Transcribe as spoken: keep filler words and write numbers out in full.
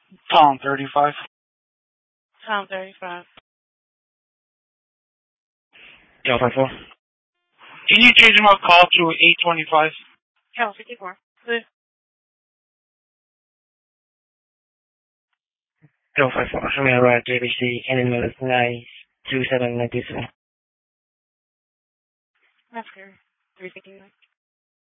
Tom thirty-five. Tom thirty-five. Cal five four. Can you change my call to eight twenty-five? Cal fifty-four. Clear. Cal five four. Show me a right J B C animal nine two seven nine two seven. That's clear. three fifty-nine.